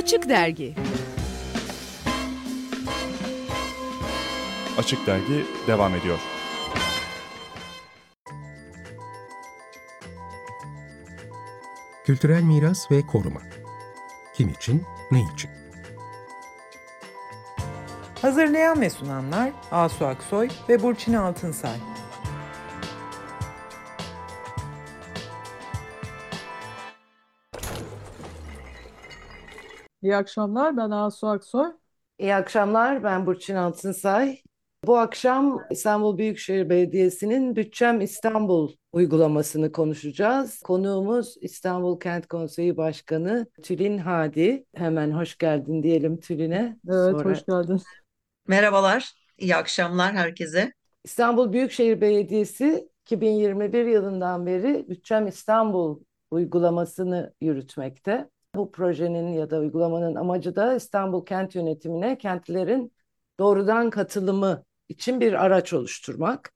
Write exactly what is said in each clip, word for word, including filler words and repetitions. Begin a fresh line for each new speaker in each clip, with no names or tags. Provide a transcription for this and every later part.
Açık Dergi.
Açık Dergi devam ediyor.
Kültürel miras ve koruma. Kim için, ne için?
Hazırlayan ve sunanlar Asu Aksoy ve Burçin Altınsay.
İyi akşamlar, ben Asu Aksoy.
İyi akşamlar, ben Burçin Altınsay. Bu akşam İstanbul Büyükşehir Belediyesi'nin Bütçem İstanbul uygulamasını konuşacağız. Konuğumuz İstanbul Kent Konseyi Başkanı Tülin Hadi. Hemen hoş geldin diyelim Tülin'e.
Evet,
Sonra
hoş geldin.
Merhabalar, iyi akşamlar herkese.
İstanbul Büyükşehir Belediyesi iki bin yirmi bir yılından beri Bütçem İstanbul uygulamasını yürütmekte. Bu projenin ya da uygulamanın amacı da İstanbul kent yönetimine kentlerin doğrudan katılımı için bir araç oluşturmak.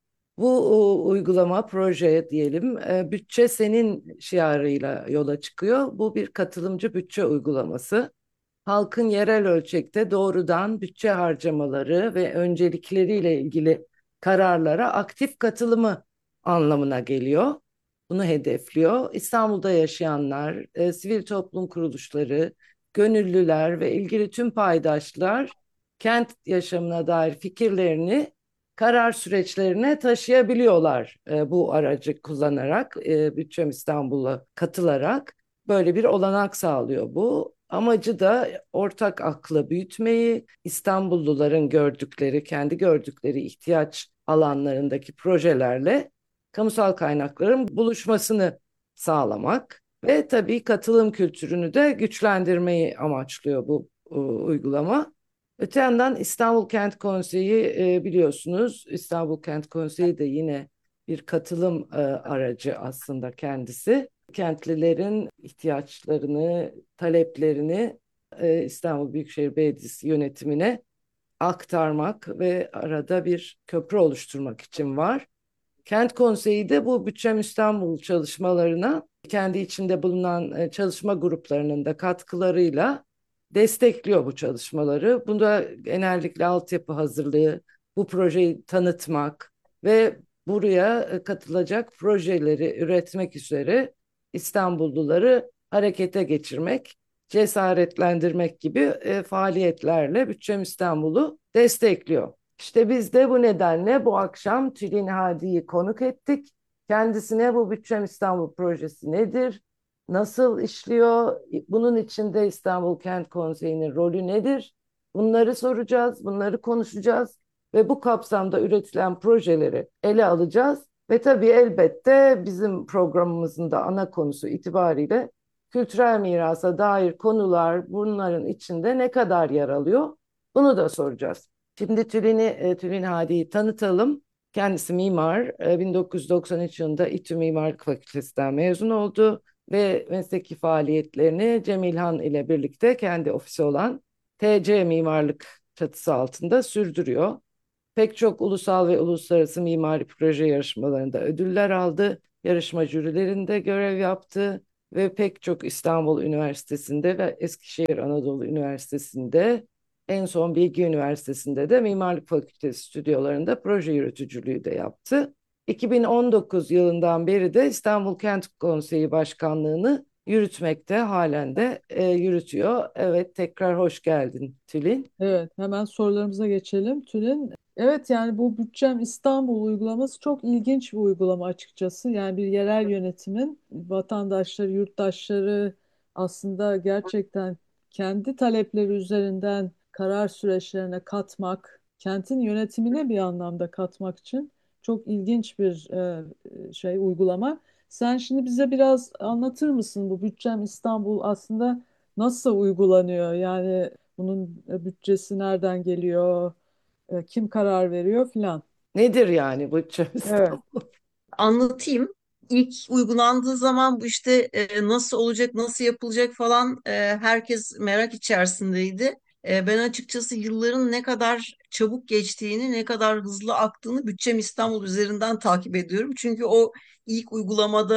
Bu uygulama, proje diyelim, e, bütçe senin şiarıyla yola çıkıyor. Bu bir katılımcı bütçe uygulaması. Halkın yerel ölçekte doğrudan bütçe harcamaları ve öncelikleriyle ilgili kararlara aktif katılımı anlamına geliyor. Bunu hedefliyor. İstanbul'da yaşayanlar, e, sivil toplum kuruluşları, gönüllüler ve ilgili tüm paydaşlar kent yaşamına dair fikirlerini karar süreçlerine taşıyabiliyorlar e, bu aracı kullanarak, e, Bütçem İstanbul'a katılarak. Böyle bir olanak sağlıyor bu. Amacı da ortak aklı büyütmeyi, İstanbulluların gördükleri, kendi gördükleri ihtiyaç alanlarındaki projelerle kamusal kaynakların buluşmasını sağlamak ve tabii katılım kültürünü de güçlendirmeyi amaçlıyor bu e, uygulama. Öte yandan İstanbul Kent Konseyi e, biliyorsunuz, İstanbul Kent Konseyi de yine bir katılım e, aracı aslında kendisi. Kentlilerin ihtiyaçlarını, taleplerini e, İstanbul Büyükşehir Belediyesi yönetimine aktarmak ve arada bir köprü oluşturmak için var. Kent Konseyi de bu Bütçem İstanbul çalışmalarına kendi içinde bulunan e, çalışma gruplarının da katkılarıyla destekliyor bu çalışmaları. Bunda genellikle altyapı hazırlığı, bu projeyi tanıtmak ve buraya e, katılacak projeleri üretmek üzere İstanbulluları harekete geçirmek, cesaretlendirmek gibi e, faaliyetlerle Bütçem İstanbul'u destekliyor. İşte biz de bu nedenle bu akşam Tülin Hadi'yi konuk ettik. Kendisine bu Bütçem İstanbul projesi nedir? Nasıl işliyor? Bunun içinde İstanbul Kent Konseyi'nin rolü nedir? Bunları soracağız, bunları konuşacağız ve bu kapsamda üretilen projeleri ele alacağız. Ve tabii elbette bizim programımızın da ana konusu itibariyle kültürel mirasa dair konular bunların içinde ne kadar yer alıyor? Bunu da soracağız. Şimdi Tülin'i, e, Tülin Hadi'yi tanıtalım. Kendisi mimar. E, bin dokuz yüz doksan üç yılında İTÜ Mimarlık Fakültesinden mezun oldu ve mesleki faaliyetlerini Cemilhan ile birlikte kendi ofisi olan T C Mimarlık çatısı altında sürdürüyor. Pek çok ulusal ve uluslararası mimari proje yarışmalarında ödüller aldı. Yarışma jürilerinde görev yaptı ve pek çok İstanbul Üniversitesi'nde ve Eskişehir Anadolu Üniversitesi'nde, en son Bilgi Üniversitesi'nde de Mimarlık Fakültesi stüdyolarında proje yürütücülüğü de yaptı. iki bin on dokuz yılından beri de İstanbul Kent Konseyi Başkanlığı'nı yürütmekte, halen de e, yürütüyor. Evet, tekrar hoş geldin Tülin.
Evet, hemen sorularımıza geçelim. Tülin, evet yani bu Bütçem İstanbul uygulaması çok ilginç bir uygulama açıkçası. Yani bir yerel yönetimin vatandaşları, yurttaşları aslında gerçekten kendi talepleri üzerinden karar süreçlerine katmak, kentin yönetimine bir anlamda katmak için çok ilginç bir e, şey uygulama. Sen şimdi bize biraz anlatır mısın bu Bütçem İstanbul aslında nasıl uygulanıyor? Yani bunun e, bütçesi nereden geliyor? E, Kim karar veriyor filan.
Nedir yani bu
Evet.
İstanbul?
Anlatayım. İlk uygulandığı zaman bu işte e, nasıl olacak, nasıl yapılacak falan e, herkes merak içerisindeydi. E, ben açıkçası yılların ne kadar çabuk geçtiğini, ne kadar hızlı aktığını Bütçem İstanbul üzerinden takip ediyorum. Çünkü o ilk uygulamada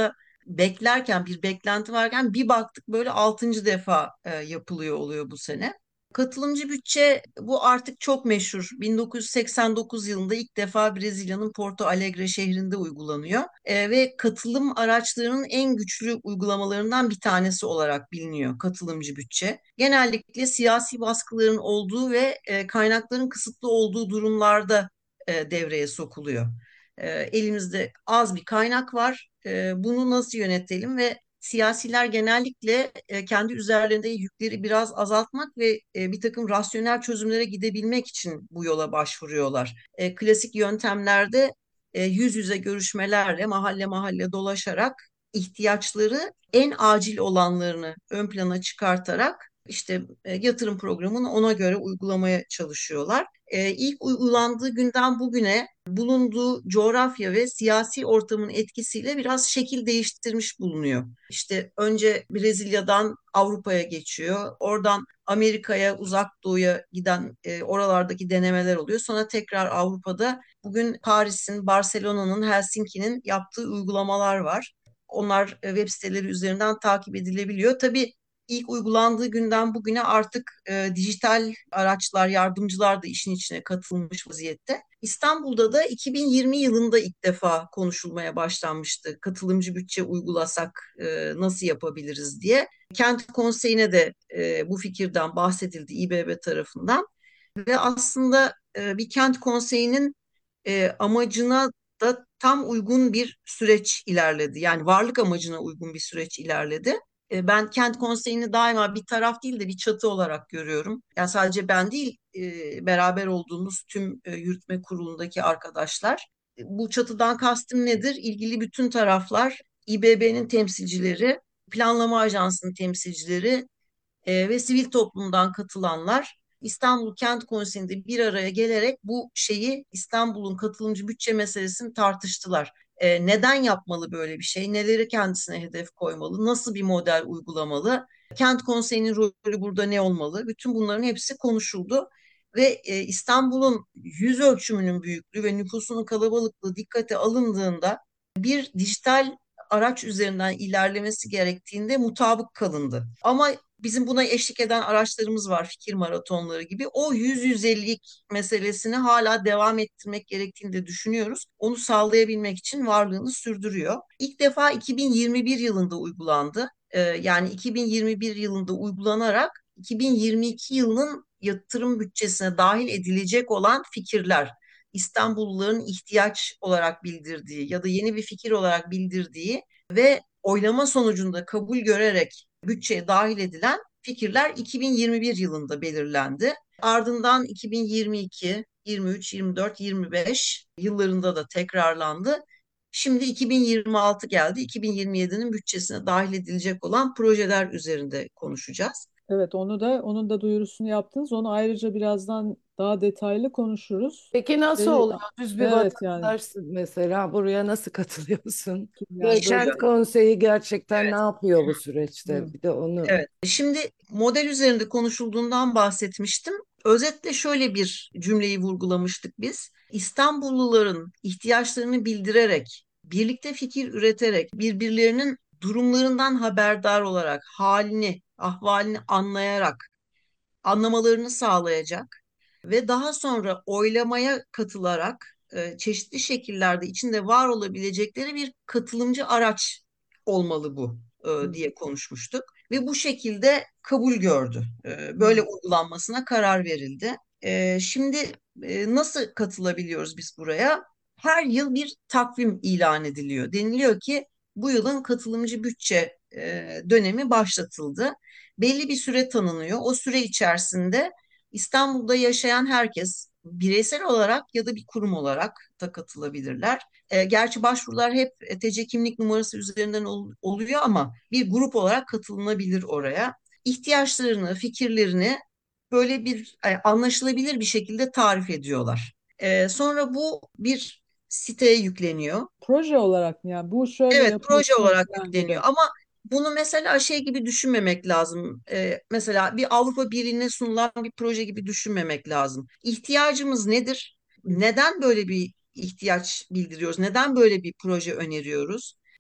beklerken, bir beklenti varken bir baktık böyle altıncı defa e, yapılıyor oluyor bu sene. Katılımcı bütçe bu artık çok meşhur. bin dokuz yüz seksen dokuz yılında ilk defa Brezilya'nın Porto Alegre şehrinde uygulanıyor. E, ve katılım araçlarının en güçlü uygulamalarından bir tanesi olarak biliniyor katılımcı bütçe. Genellikle siyasi baskıların olduğu ve e, kaynakların kısıtlı olduğu durumlarda e, devreye sokuluyor. E, elimizde az bir kaynak var. E, bunu nasıl yönetelim ve siyasiler genellikle e, kendi üzerlerinde yükleri biraz azaltmak ve e, bir takım rasyonel çözümlere gidebilmek için bu yola başvuruyorlar. E, klasik yöntemlerde e, yüz yüze görüşmelerle mahalle mahalle dolaşarak ihtiyaçları en acil olanlarını ön plana çıkartarak işte e, yatırım programını ona göre uygulamaya çalışıyorlar. E, ilk uygulandığı günden bugüne bulunduğu coğrafya ve siyasi ortamın etkisiyle biraz şekil değiştirmiş bulunuyor. İşte önce Brezilya'dan Avrupa'ya geçiyor. Oradan Amerika'ya, Uzak Doğu'ya giden e, oralardaki denemeler oluyor. Sonra tekrar Avrupa'da bugün Paris'in, Barcelona'nın, Helsinki'nin yaptığı uygulamalar var. Onlar e, web siteleri üzerinden takip edilebiliyor. Tabii ilk uygulandığı günden bugüne artık e, dijital araçlar, yardımcılar da işin içine katılmış vaziyette. İstanbul'da da iki bin yirmi yılında ilk defa konuşulmaya başlanmıştı. Katılımcı bütçe uygulasak e, nasıl yapabiliriz diye. Kent Konseyi'ne de e, bu fikirden bahsedildi İ B B tarafından. Ve aslında e, bir kent konseyinin e, amacına da tam uygun bir süreç ilerledi. Yani varlık amacına uygun bir süreç ilerledi. E, ben kent konseyini daima bir taraf değil de bir çatı olarak görüyorum. Yani sadece ben değil, e, beraber olduğumuz tüm e, yürütme kurulundaki arkadaşlar. E, bu çatıdan kastım nedir? İlgili bütün taraflar, İ B B'nin temsilcileri, planlama ajansının temsilcileri, e, ve sivil toplumdan katılanlar İstanbul Kent Konseyi'nde bir araya gelerek bu şeyi İstanbul'un katılımcı bütçe meselesini tartıştılar. E, neden yapmalı böyle bir şey? Neleri kendisine hedef koymalı? Nasıl bir model uygulamalı? Kent Konseyi'nin rolü burada ne olmalı? Bütün bunların hepsi konuşuldu. Ve e, İstanbul'un yüz ölçümünün büyüklüğü ve nüfusunun kalabalıklığı dikkate alındığında bir dijital araç üzerinden ilerlemesi gerektiğinde mutabık kalındı. Ama bizim buna eşlik eden araçlarımız var, fikir maratonları gibi. O yüz yüz ellilik meselesini hala devam ettirmek gerektiğini de düşünüyoruz. Onu sağlayabilmek için varlığını sürdürüyor. İlk defa iki bin yirmi bir yılında uygulandı. Ee, yani iki bin yirmi bir yılında uygulanarak iki bin yirmi iki yılının yatırım bütçesine dahil edilecek olan fikirler, İstanbulluların ihtiyaç olarak bildirdiği ya da yeni bir fikir olarak bildirdiği ve oylama sonucunda kabul görerek bütçeye dahil edilen fikirler iki bin yirmi bir yılında belirlendi. Ardından iki bin yirmi iki, yirmi üç, yirmi dört, yirmi beş yıllarında da tekrarlandı. Şimdi iki bin yirmi altı geldi. iki bin yirmi yedinin bütçesine dahil edilecek olan projeler üzerinde konuşacağız.
Evet, onu da onun da duyurusunu yaptınız. Onu ayrıca birazdan daha detaylı konuşuruz.
Peki nasıl
Şey,
oluyor? Düz bir
evet yani
vatandaşsın mesela. Buraya nasıl katılıyorsun? Ve
yani böyle
Kent Konseyi gerçekten ne
Evet.
yapıyor bu süreçte?
hı,
Bir de onu.
Evet. Şimdi model üzerinde konuşulduğundan bahsetmiştim. Özetle şöyle bir cümleyi vurgulamıştık biz. İstanbulluların ihtiyaçlarını bildirerek, birlikte fikir üreterek, birbirlerinin durumlarından haberdar olarak, halini, ahvalini anlayarak anlamalarını sağlayacak ve daha sonra oylamaya katılarak e, çeşitli şekillerde içinde var olabilecekleri bir katılımcı araç olmalı bu e,
hı,
diye konuşmuştuk. Ve bu şekilde kabul gördü. E, böyle
hı.
uygulanmasına karar verildi. E, şimdi e, nasıl katılabiliyoruz biz buraya? Her yıl bir takvim ilan ediliyor. Deniliyor ki bu yılın katılımcı bütçe e, dönemi başlatıldı. Belli bir süre tanınıyor. O süre içerisinde İstanbul'da yaşayan herkes bireysel olarak ya da bir kurum olarak da katılabilirler. E, gerçi başvurular hep T C kimlik numarası üzerinden ol- oluyor ama bir grup olarak katılınabilir oraya. İhtiyaçlarını, fikirlerini böyle bir e, anlaşılabilir bir şekilde tarif ediyorlar. E, sonra bu bir siteye yükleniyor.
Proje olarak mı yani bu şöyle
Evet, proje
yapılsın
olarak
falan
yükleniyor
gibi.
ama bunu mesela şey gibi düşünmemek lazım. Ee, mesela bir Avrupa Birliği'ne sunulan bir proje gibi düşünmemek lazım. İhtiyacımız nedir? Neden böyle bir ihtiyaç bildiriyoruz? Neden böyle bir proje öneriyoruz?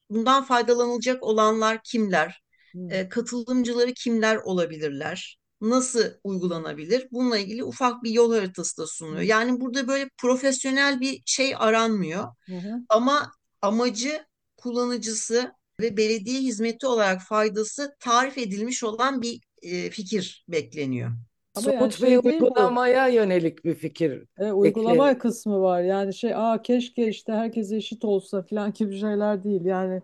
bundan faydalanılacak olanlar kimler?
Hmm.
E, katılımcıları kimler olabilirler? Nasıl uygulanabilir? Bununla ilgili ufak bir yol haritası da sunuyor.
Hmm.
Yani burada böyle profesyonel bir şey aranmıyor.
Hı hı.
Ama amacı, kullanıcısı ve belediye hizmeti olarak faydası tarif edilmiş olan bir e, fikir bekleniyor.
Ama yani
Somut bir
şey değil bu.
uygulamaya yönelik bir fikir
E, uygulama
bekleniyor.
kısmı var. Yani şey, aa keşke işte herkes eşit olsa falan gibi şeyler değil. Yani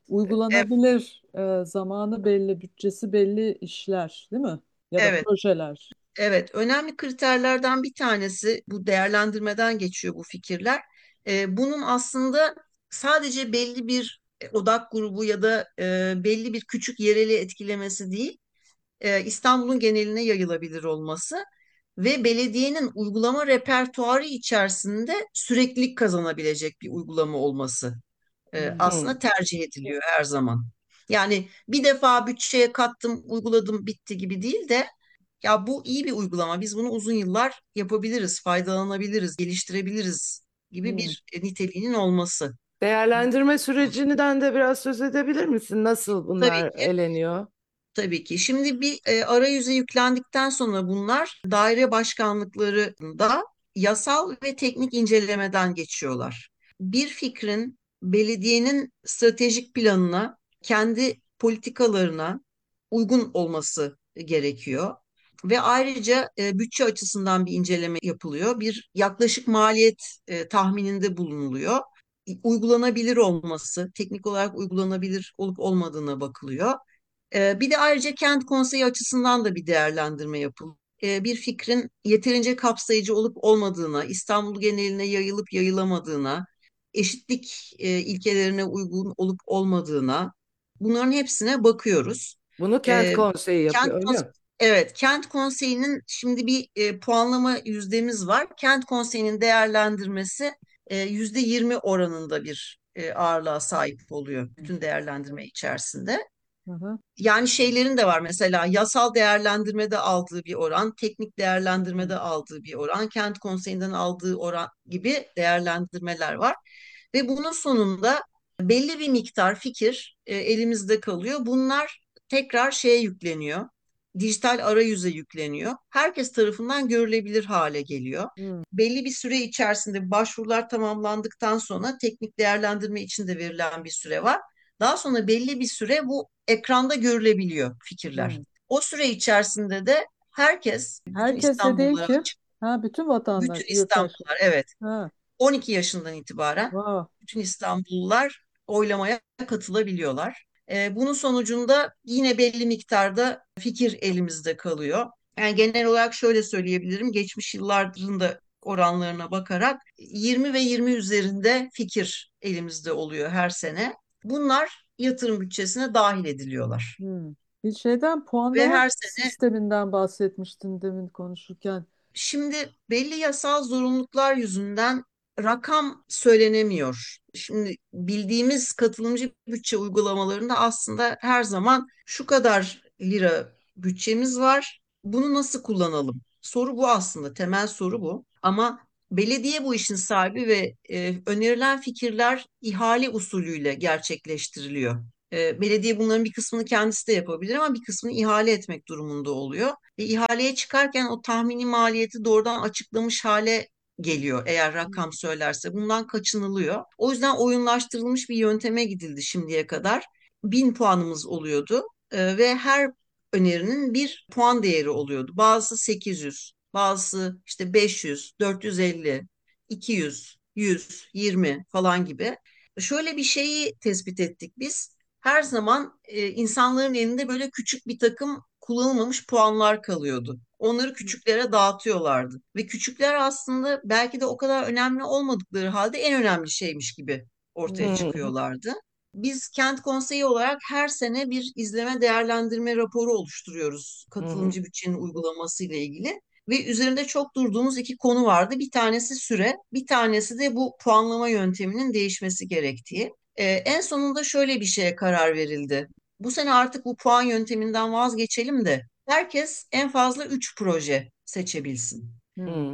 E,
uygulanabilir, e, zamanı belli, bütçesi belli işler, değil mi? Ya da
Evet,
projeler.
evet. Önemli kriterlerden bir tanesi bu değerlendirmeden geçiyor bu fikirler. E, bunun aslında sadece belli bir odak grubu ya da e, belli bir küçük yereli etkilemesi değil, e, İstanbul'un geneline yayılabilir olması ve belediyenin uygulama repertuarı içerisinde süreklilik kazanabilecek bir uygulama olması e,
Hmm.
aslında
Hmm.
tercih ediliyor her zaman. Yani bir defa bütçeye kattım, uyguladım, bitti gibi değil de ya bu iyi bir uygulama, biz bunu uzun yıllar yapabiliriz, faydalanabiliriz, geliştirebiliriz gibi
Hmm.
bir e, niteliğinin olması.
Değerlendirme sürecinden de biraz söz edebilir misin? Nasıl
Tabii
bunlar
ki.
eleniyor?
Tabii ki. Şimdi bir e, arayüze yüklendikten sonra bunlar daire başkanlıklarında yasal ve teknik incelemeden geçiyorlar. Bir fikrin belediyenin stratejik planına, kendi politikalarına uygun olması gerekiyor. Ve ayrıca e, bütçe açısından bir inceleme yapılıyor. Bir yaklaşık maliyet e, tahmininde bulunuluyor. Uygulanabilir olması, teknik olarak uygulanabilir olup olmadığına bakılıyor. Ee, bir de ayrıca kent konseyi açısından da bir değerlendirme yapıldı. Ee, bir fikrin yeterince kapsayıcı olup olmadığına, İstanbul geneline yayılıp yayılamadığına, eşitlik e, ilkelerine uygun olup olmadığına, bunların hepsine bakıyoruz.
Bunu kent
Ee,
konseyi
kent
yapıyor, öyle
kons-
mi?
evet, kent konseyinin şimdi bir e, puanlama yüzdemiz var. Kent konseyinin değerlendirmesi e, yüzde yirmi oranında bir e, ağırlığa sahip oluyor bütün değerlendirme içerisinde.
Hı hı.
Yani şeylerin de var, mesela yasal değerlendirmede aldığı bir oran, teknik
Hmm.
değerlendirmede aldığı bir oran, kent konseyinden aldığı oran gibi değerlendirmeler var. Ve bunun sonunda belli bir miktar fikir e, elimizde kalıyor. Bunlar tekrar şeye yükleniyor, dijital arayüze yükleniyor. Herkes tarafından görülebilir hale geliyor.
Hmm.
Belli bir süre içerisinde başvurular tamamlandıktan sonra teknik değerlendirme için de verilen bir süre var. Daha sonra belli bir süre bu ekranda görülebiliyor fikirler.
Hmm.
O süre içerisinde de herkes, bütün
Herkes dediğin
İstanbullular
kim?
açık,
Ha, bütün
bütün
vatandaş, yurttaşlar.
İstanbullular, evet,
Ha,
on iki yaşından itibaren
wow.
bütün İstanbullular oylamaya katılabiliyorlar. Ee, bunun sonucunda yine belli miktarda fikir elimizde kalıyor. Yani genel olarak şöyle söyleyebilirim, geçmiş yılların da oranlarına bakarak yirmi ve yirmi üzerinde fikir elimizde oluyor her sene. Bunlar yatırım bütçesine dahil ediliyorlar.
Hmm. Bir şeyden,
Ve
puanlama
her sene
sisteminden bahsetmiştin demin konuşurken.
şimdi belli yasal zorunluluklar yüzünden rakam söylenemiyor. Şimdi bildiğimiz katılımcı bütçe uygulamalarında aslında her zaman şu kadar lira bütçemiz var, bunu nasıl kullanalım? Soru bu aslında, temel soru bu. Ama belediye bu işin sahibi ve e, önerilen fikirler ihale usulüyle gerçekleştiriliyor. E, belediye bunların bir kısmını kendisi de yapabilir ama bir kısmını ihale etmek durumunda oluyor. Ve ihaleye çıkarken o tahmini maliyeti doğrudan açıklamış hale geliyor eğer rakam söylerse. Bundan kaçınılıyor. O yüzden oyunlaştırılmış bir yönteme gidildi şimdiye kadar. Bin puanımız oluyordu e, ve her önerinin bir puan değeri oluyordu. Bazısı sekiz yüz, bazısı işte beş yüz, dört yüz elli, iki yüz, yüz, yirmi falan gibi. Şöyle bir şeyi tespit ettik biz. Her zaman e, insanların elinde böyle küçük bir takım kullanılmamış puanlar kalıyordu. Onları küçüklere dağıtıyorlardı. Ve küçükler aslında belki de o kadar önemli olmadıkları halde en önemli şeymiş gibi ortaya
Hmm.
Hmm.
çıkıyorlardı. Biz Kent Konseyi olarak her sene bir izleme değerlendirme raporu oluşturuyoruz
Hı hı.
katılımcı bütçenin uygulaması ile ilgili. Ve üzerinde çok durduğumuz iki konu vardı. Bir tanesi süre, bir tanesi de bu puanlama yönteminin değişmesi gerektiği. Ee, en sonunda şöyle bir şeye karar verildi. Bu sene artık bu puan yönteminden vazgeçelim de herkes en fazla üç proje seçebilsin.
Hmm.
Hmm.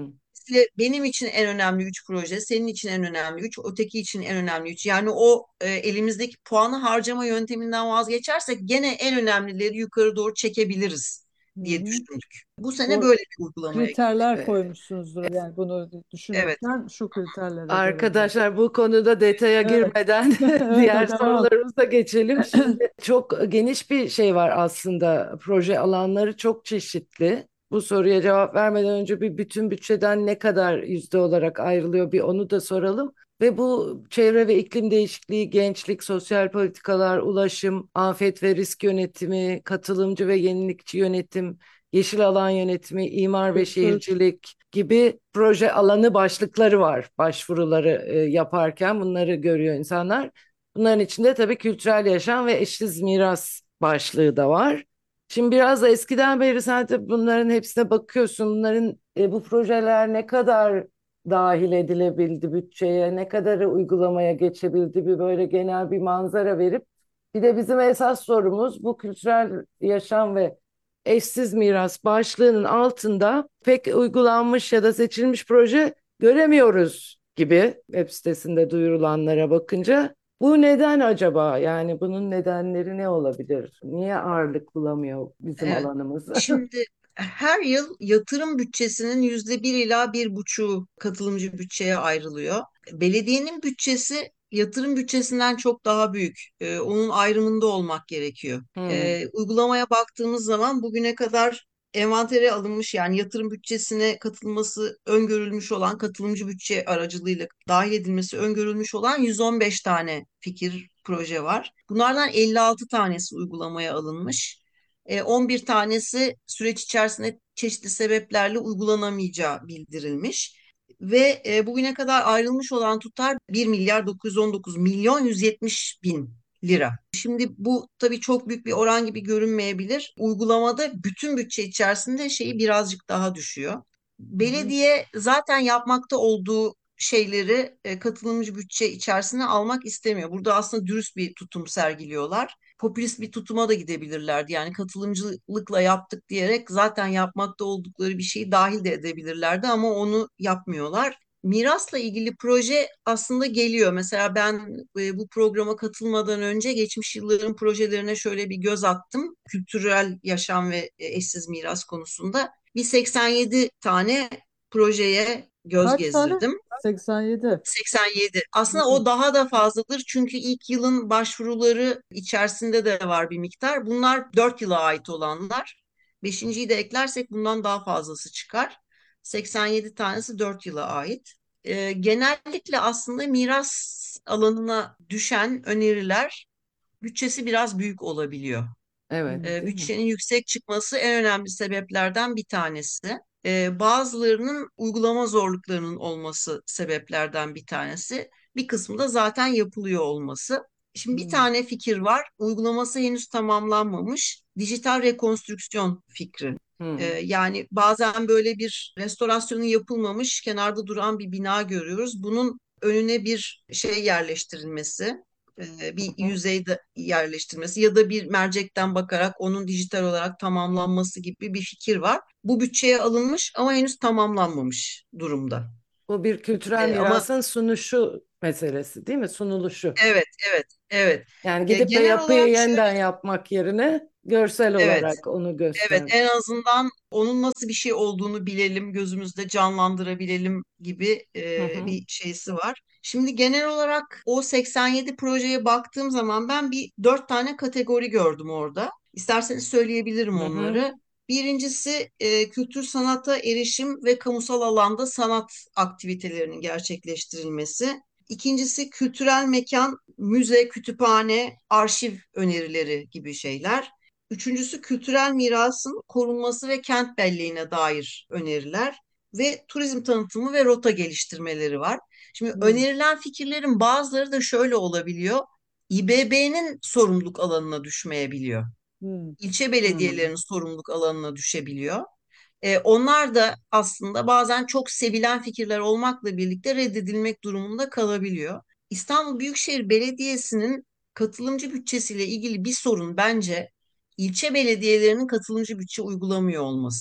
Dolayısıyla benim için en önemli üç proje, senin için en önemli üç, öteki için en önemli üç. Yani o e, elimizdeki puanı harcama yönteminden vazgeçersek gene en önemlileri yukarı doğru çekebiliriz
Hı
diye
hı.
düşündük. Bu sene
O
böyle bir uygulamaya gittik.
kriterler
E,
koymuşsunuzdur yani bunu
Evet.
düşünürken şu kriterlere göre diye.
Arkadaşlar bu konuda detaya
Evet.
girmeden
Evet,
diğer
evet, devam.
sorularımıza geçelim. Şimdi çok geniş bir şey var aslında. Proje alanları çok çeşitli. Bu soruya cevap vermeden önce bir bütün bütçeden ne kadar yüzde olarak ayrılıyor bir onu da soralım. Ve bu çevre ve iklim değişikliği, gençlik, sosyal politikalar, ulaşım, afet ve risk yönetimi, katılımcı ve yenilikçi yönetim, yeşil alan yönetimi, imar ve
Kültür.
şehircilik gibi proje alanı başlıkları var başvuruları e, yaparken bunları görüyor insanlar. Bunların içinde tabii kültürel yaşam ve eşsiz miras başlığı da var. Şimdi biraz da eskiden beri sen de bunların hepsine bakıyorsun. Bunların e, bu projeler ne kadar dahil edilebildi bütçeye, ne kadarı uygulamaya geçebildi bir böyle genel bir manzara verip bir de bizim esas sorumuz bu kültürel yaşam ve eşsiz miras başlığının altında pek uygulanmış ya da seçilmiş proje göremiyoruz gibi web sitesinde duyurulanlara bakınca. Bu neden acaba? Yani bunun nedenleri ne olabilir? Niye ağırlık bulamıyor bizim
Evet.
alanımız?
Şimdi her yıl yatırım bütçesinin yüzde bir ila bir buçuğu katılımcı bütçeye ayrılıyor. Belediyenin bütçesi yatırım bütçesinden çok daha büyük. Ee, onun ayrımında olmak gerekiyor.
Hmm,
Ee, uygulamaya baktığımız zaman bugüne kadar envantere alınmış yani yatırım bütçesine katılması öngörülmüş olan katılımcı bütçe aracılığıyla dahil edilmesi öngörülmüş olan yüz on beş tane fikir proje var. Bunlardan elli altı tanesi uygulamaya alınmış. E, on bir tanesi süreç içerisinde çeşitli sebeplerle uygulanamayacağı bildirilmiş. Ve e, bugüne kadar ayrılmış olan tutar bir milyar dokuz yüz on dokuz milyon yüz yetmiş bin lira. Şimdi bu tabii çok büyük bir oran gibi görünmeyebilir. Uygulamada bütün bütçe içerisinde şeyi birazcık daha düşüyor.
Hı hı.
Belediye zaten yapmakta olduğu şeyleri e, katılımcı bütçe içerisine almak istemiyor. Burada aslında dürüst bir tutum sergiliyorlar. Popülist bir tutuma da gidebilirlerdi. Yani katılımcılıkla yaptık diyerek zaten yapmakta oldukları bir şeyi dahil de edebilirlerdi ama onu yapmıyorlar. Mirasla ilgili proje aslında geliyor. Mesela ben e, bu programa katılmadan önce geçmiş yılların projelerine şöyle bir göz attım. Kültürel yaşam ve e, eşsiz miras konusunda. Bir seksen yedi tane projeye göz
Kaç tane?
gezdirdim.
seksen yedi.
seksen yedi. Aslında
Hı.
o daha da fazladır çünkü ilk yılın başvuruları içerisinde de var bir miktar. Bunlar dört yıla ait olanlar. Beşinciyi de eklersek bundan daha fazlası çıkar. seksen yedi tanesi dört yıla ait. Ee, genellikle aslında miras alanına düşen öneriler bütçesi biraz büyük olabiliyor.
evet,
E,
değil mi?
bütçenin yüksek çıkması en önemli sebeplerden bir tanesi. E, bazılarının uygulama zorluklarının olması sebeplerden bir tanesi. Bir kısmı da zaten yapılıyor olması. Şimdi bir
Hı.
tane fikir var. Uygulaması henüz tamamlanmamış. Dijital rekonstrüksiyon fikri. E,
Hmm.
yani bazen böyle bir restorasyonu yapılmamış, kenarda duran bir bina görüyoruz. Bunun önüne bir şey yerleştirilmesi, e, bir yüzeyde yerleştirmesi ya da bir mercekten bakarak onun dijital olarak tamamlanması gibi bir fikir var. Bu bütçeye alınmış ama henüz tamamlanmamış durumda.
Bu bir kültürel
E, ama
mirasın sunuşu meselesi değil mi? Sunuluşu.
evet, evet, evet.
Yani
E,
gidip de
genel
yapıyı
olarak
yeniden yapmak yerine görsel
evet.
olarak onu
Evet,
göster.
en azından onun nasıl bir şey olduğunu bilelim, gözümüzde canlandırabilelim gibi
Hı
e,
hı,
bir şeysi var. Şimdi genel olarak o seksen yedi projeye baktığım zaman ben bir dört tane kategori gördüm orada. İsterseniz söyleyebilirim
hı hı.
onları. Birincisi e, kültür sanata erişim ve kamusal alanda sanat aktivitelerinin gerçekleştirilmesi. İkincisi kültürel mekan, müze, kütüphane, arşiv önerileri gibi şeyler. Üçüncüsü kültürel mirasın korunması ve kent belleğine dair öneriler ve turizm tanıtımı ve rota geliştirmeleri var. Şimdi
Hı.
önerilen fikirlerin bazıları da şöyle olabiliyor. İBB'nin sorumluluk alanına düşmeyebiliyor.
Hı.
İlçe
Hmm.
belediyelerinin sorumluluk alanına düşebiliyor. E, onlar da aslında bazen çok sevilen fikirler olmakla birlikte reddedilmek durumunda kalabiliyor. İstanbul Büyükşehir Belediyesi'nin katılımcı bütçesiyle ilgili bir sorun bence ilçe belediyelerinin katılımcı bütçe uygulamıyor olması.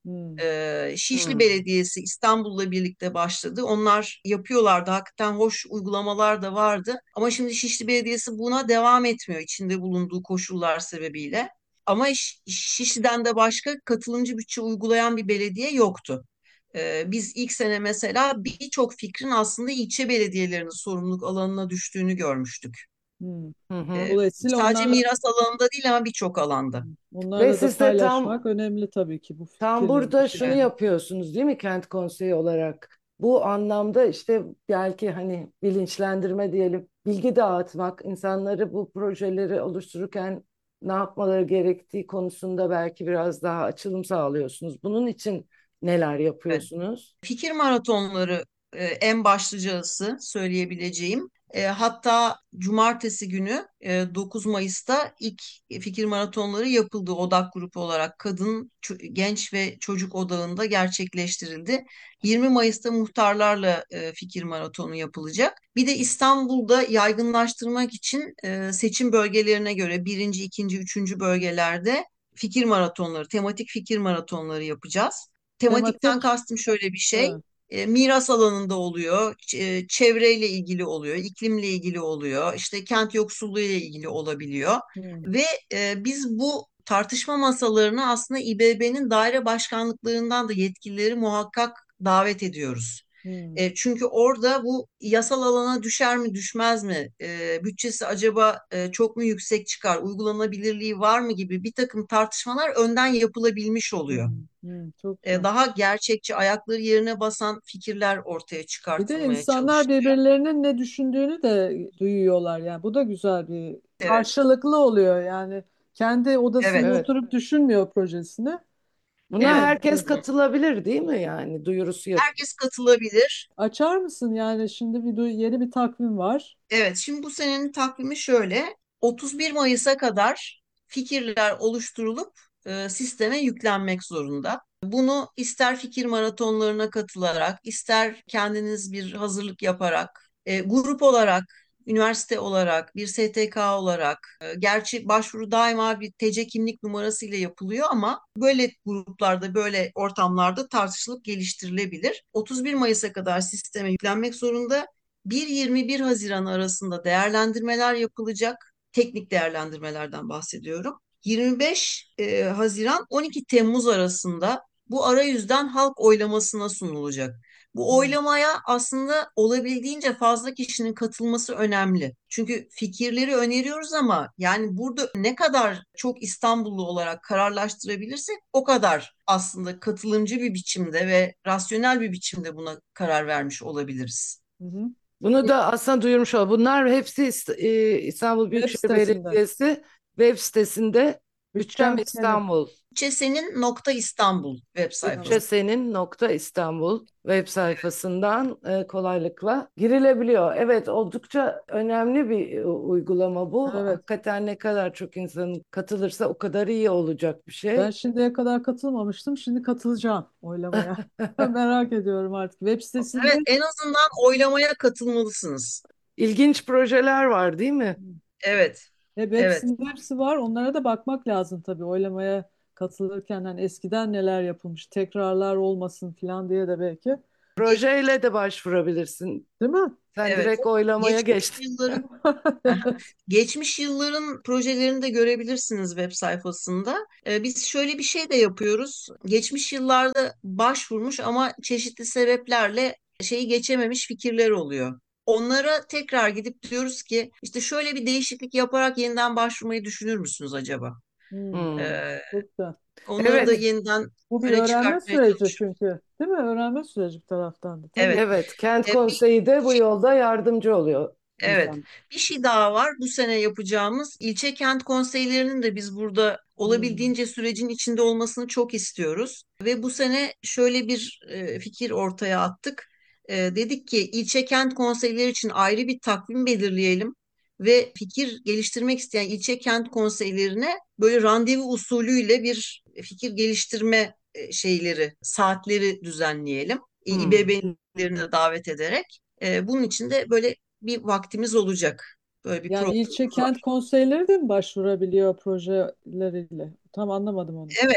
Hmm.
Ee, Şişli
Hmm.
Belediyesi İstanbul'la birlikte başladı. Onlar yapıyorlardı. Hakikaten hoş uygulamalar da vardı. Ama şimdi Şişli Belediyesi buna devam etmiyor içinde bulunduğu koşullar sebebiyle. Ama Ş- Şişli'den de başka katılımcı bütçe uygulayan bir belediye yoktu. Ee, biz ilk sene mesela birçok fikrin aslında ilçe belediyelerinin sorumluluk alanına düştüğünü görmüştük.
Hmm.
Hı hı.
Ee,
Dolayısıyla
Sadece
onlarla
miras alanında değil ama birçok alanda.
Ve
onlarla da
siz de tam
paylaşmak önemli tabii ki bu
Tam
fikirleri,
burada şunu
düşünceleri.
Evet.
yapıyorsunuz değil mi kent konseyi olarak? Bu anlamda işte belki hani bilinçlendirme diyelim, bilgi dağıtmak, insanları bu projeleri oluştururken ne yapmaları gerektiği konusunda belki biraz daha açılım sağlıyorsunuz. Bunun için neler
Evet.
yapıyorsunuz?
Fikir maratonları e, en başlıcası söyleyebileceğim. E, hatta cumartesi günü e, dokuz Mayıs'ta ilk fikir maratonları yapıldı odak grupu olarak kadın, ço- genç ve çocuk odağında gerçekleştirildi. yirmi Mayıs'ta muhtarlarla e, fikir maratonu yapılacak. Bir de İstanbul'da yaygınlaştırmak için e, seçim bölgelerine göre birinci, ikinci, üçüncü bölgelerde fikir maratonları, tematik fikir maratonları yapacağız. Tematikten
Tematik.
kastım şöyle bir şey.
Evet.
E, miras alanında oluyor, ç- e, çevreyle ilgili oluyor, iklimle ilgili oluyor, işte kent yoksulluğu ile ilgili olabiliyor.
Hmm.
Ve e, biz bu tartışma masalarını aslında İBB'nin daire başkanlıklarından da yetkilileri muhakkak davet ediyoruz.
Hmm.
E, çünkü orada bu yasal alana düşer mi düşmez mi, e, bütçesi acaba e, çok mu yüksek çıkar, uygulanabilirliği var mı gibi bir takım tartışmalar önden yapılabilmiş oluyor.
Hmm. Hmm. Çok
E,
güzel.
daha gerçekçi, ayakları yerine basan fikirler ortaya
Bir de
çıkartılmaya
insanlar
çalışılıyor.
birbirlerinin ne düşündüğünü de duyuyorlar yani. Bu da güzel bir
Evet,
karşılıklı oluyor yani. Kendi odasında
evet,
Evet.
oturup düşünmüyor projesini.
Buna
evet.
herkes katılabilir değil mi yani duyurusu yap.
Herkes katılabilir.
Açar mısın yani şimdi bir du- yeni bir takvim var.
Evet, şimdi bu senenin takvimi şöyle. otuz bir Mayıs'a kadar fikirler oluşturulup e, sisteme yüklenmek zorunda. Bunu ister fikir maratonlarına katılarak, ister kendiniz bir hazırlık yaparak, e, grup olarak, üniversite olarak, bir S T K olarak, e, gerçi başvuru daima bir T C kimlik numarası ile yapılıyor ama böyle gruplarda, böyle ortamlarda tartışılıp geliştirilebilir. otuz bir Mayıs'a kadar sisteme yüklenmek zorunda. bir yirmi bir Haziran arasında değerlendirmeler yapılacak. Teknik değerlendirmelerden bahsediyorum. yirmi beş e, Haziran on iki Temmuz arasında bu arayüzden halk oylamasına sunulacak. Bu
Hmm.
oylamaya aslında olabildiğince fazla kişinin katılması önemli. Çünkü fikirleri öneriyoruz ama yani burada ne kadar çok İstanbullu olarak kararlaştırabilirsek o kadar aslında katılımcı bir biçimde ve rasyonel bir biçimde buna karar vermiş olabiliriz.
Hı hı.
Bunu da aslında duyurmuş ol. Bunlar hepsi İst- e, İstanbul
Web
Büyükşehir
sitesinde.
Belediyesi web sitesinde Bütçem
Bütçem senin.
İstanbul,
Bütçesenin nokta İstanbul web sayfası.
Tamam.
bütçesenin nokta İstanbul web sayfasından e, kolaylıkla girilebiliyor. Evet, oldukça önemli bir e, uygulama bu.
Evet.
Hakikaten ne kadar çok insanın katılırsa o kadar iyi olacak bir
Ben
şey.
şimdiye kadar katılmamıştım. Şimdi katılacağım oylamaya. Merak ediyorum artık. Web sitesinde.
Evet, en azından oylamaya katılmalısınız.
İlginç projeler var değil mi?
Evet,
Hep
evet.
hepsinin hepsi var. Onlara da bakmak lazım tabii. Oylamaya katılırken hani eskiden neler yapılmış, tekrarlar olmasın falan diye de belki.
Projeyle de başvurabilirsin.
Değil mi?
Sen
Evet.
direkt oylamaya
Geçmiş
geçtin.
yılların
Evet.
geçmiş yılların projelerini de görebilirsiniz web sayfasında. Ee, biz şöyle bir şey de yapıyoruz. Geçmiş yıllarda başvurmuş ama çeşitli sebeplerle şeyi geçememiş fikirler oluyor. Onlara tekrar gidip diyoruz ki işte şöyle bir değişiklik yaparak yeniden başvurmayı düşünür müsünüz acaba?
Hmm,
Hmm.
Ee,
çok güzel.
Onları da
Evet,
yeniden
Bu bir
öne
öğrenme
çıkartmaya
süreci
çalışıyoruz.
çünkü. Değil mi? Öğrenme süreci bir taraftan da tabii.
Evet.
evet. Kent
Ee,
konseyi de bu yolda yardımcı oluyor
Evet.
insan.
Bir şey daha var. Bu sene yapacağımız ilçe kent konseylerinin de biz burada
Hmm.
olabildiğince sürecin içinde olmasını çok istiyoruz. Ve bu sene şöyle bir e, fikir ortaya attık. E, dedik ki ilçe kent konseyleri için ayrı bir takvim belirleyelim ve fikir geliştirmek isteyen ilçe kent konseylerine böyle randevu usulüyle bir fikir geliştirme e, şeyleri, saatleri düzenleyelim.
Hmm.
İBB'lerini davet ederek. E, bunun için de böyle bir vaktimiz olacak. Böyle bir
Yani ilçe
programımız
kent
var.
konseyleri de mi başvurabiliyor projeleriyle? Tam anlamadım onu.
Evet,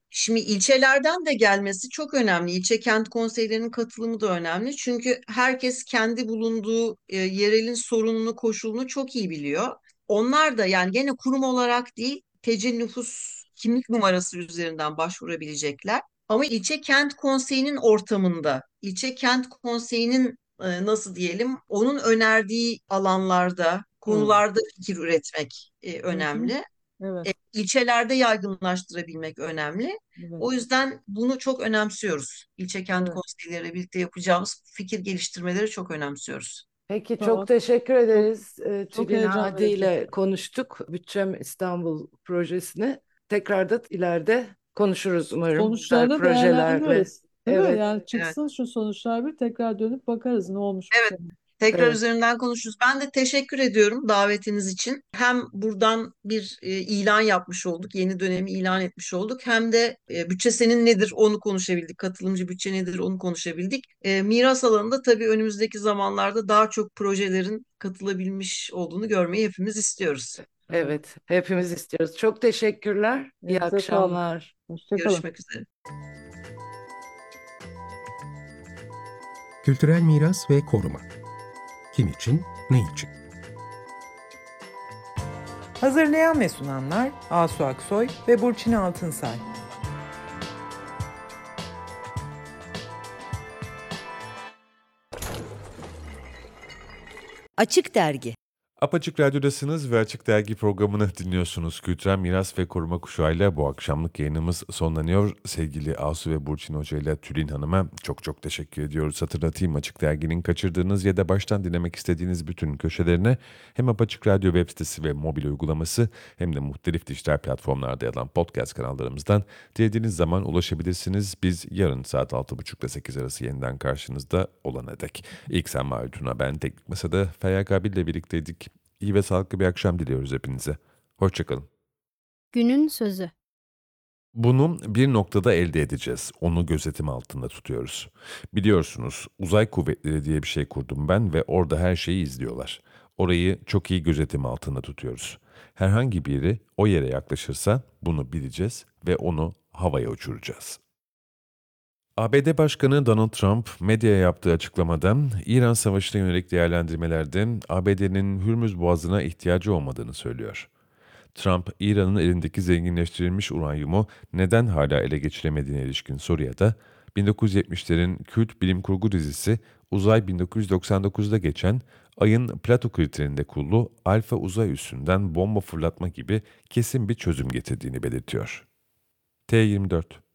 Şimdi ilçelerden de gelmesi çok önemli. İlçe kent konseylerinin katılımı da önemli. Çünkü herkes kendi bulunduğu e, yerelin sorununu, koşulunu çok iyi biliyor. Onlar da yani gene kurum olarak değil, T C nüfus kimlik numarası üzerinden başvurabilecekler. Ama ilçe kent konseyinin ortamında, ilçe kent konseyinin e, nasıl diyelim, onun önerdiği alanlarda,
Hı,
konularda fikir üretmek e,
Hı hı.
önemli.
Evet,
E, ilçelerde yaygınlaştırabilmek önemli.
evet,
O yüzden bunu çok önemsiyoruz. İlçe kent
evet.
konseyleriyle birlikte yapacağımız fikir geliştirmeleri çok önemsiyoruz.
peki çok
Tamam.
teşekkür
Çok
ederiz. Ee,
çok
Tülin
heyecan
Adi
verici.
ile konuştuk. Bütçem İstanbul projesini. Tekrar da ileride konuşuruz umarım güzel
Sonuçlarını
projelerle.
değerlendiririz. Değil mi?
Evet,
Yani
Evet.
çıksın şu sonuçlar, bir tekrar dönüp bakarız ne olmuş bu
Evet,
sene.
tekrar
evet,
üzerinden konuşuruz. Ben de teşekkür ediyorum davetiniz için. Hem buradan bir e, ilan yapmış olduk, yeni dönemi ilan etmiş olduk. Hem de e, bütçe senin nedir onu konuşabildik, katılımcı bütçe nedir onu konuşabildik. E, miras alanında tabii önümüzdeki zamanlarda daha çok projelerin katılabilmiş olduğunu görmeyi hepimiz istiyoruz.
Evet.
evet. Hepimiz istiyoruz. Çok teşekkürler. İyi
Elinize sağlık.
akşamlar.
Hoşça kalın.
Görüşmek üzere.
Kültürel miras ve koruma. Kim için, ne için?
Hazırlayan ve sunanlar Asu Aksoy ve Burçin Altınsay.
Açık Dergi.
Apaçık Radyo'dasınız ve Açık Dergi programını dinliyorsunuz. Kültürel Miras ve Koruma Kuşağı'yla bu akşamlık yayınımız sonlanıyor. Sevgili Asu ve Burçin Hoca ile Tülin Hanım'a çok çok teşekkür ediyoruz. Hatırlatayım, Açık Dergi'nin kaçırdığınız ya da baştan dinlemek istediğiniz bütün köşelerine hem Apaçık Radyo web sitesi ve mobil uygulaması hem de muhtelif dijital platformlarda yer alan podcast kanallarımızdan dilediğiniz zaman ulaşabilirsiniz. Biz yarın saat altı buçuk ile sekiz arası yeniden karşınızda olana dek. İlk sen Mavi Tuna, ben Teknik Masa'da Feyyak abiyle birlikteydik. İyi ve sağlıklı bir akşam diliyoruz hepinize. Hoşçakalın.
Günün sözü.
Bunu bir noktada elde edeceğiz. Onu gözetim altında tutuyoruz. Biliyorsunuz, uzay kuvvetleri diye bir şey kurdum ben ve orada her şeyi izliyorlar. Orayı çok iyi gözetim altında tutuyoruz. Herhangi biri o yere yaklaşırsa bunu bileceğiz ve onu havaya uçuracağız. A B D Başkanı Donald Trump, medyaya yaptığı açıklamada İran Savaşı'na yönelik değerlendirmelerde A B D'nin Hürmüz Boğazı'na ihtiyacı olmadığını söylüyor. Trump, İran'ın elindeki zenginleştirilmiş uranyumu neden hala ele geçiremediğine ilişkin soruya da bin dokuz yüz yetmişlerin kült bilim kurgu dizisi Uzay bin dokuz yüz doksan dokuzda geçen Ay'ın Plato kriterinde kurulu Alfa uzay üssünden bomba fırlatma gibi kesin bir çözüm getirdiğini belirtiyor. T yirmi dört